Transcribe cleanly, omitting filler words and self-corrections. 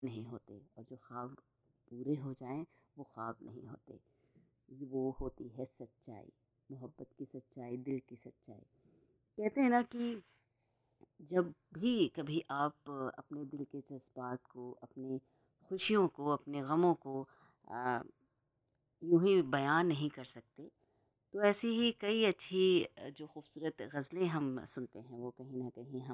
नहीं होते, और जो ख्वाब पूरे हो जाएं वो ख्वाब नहीं होते। वो होती है सच्चाई, मोहब्बत की सच्चाई, दिल की सच्चाई। कहते हैं ना कि जब भी कभी आप अपने दिल के जज्बात को, अपने खुशियों को, अपने गमों को आ, यूं ही बयान नहीं कर सकते, तो ऐसी ही कई अच्छी जो खूबसूरत गज़लें हम सुनते हैं वो कहीं ना कहीं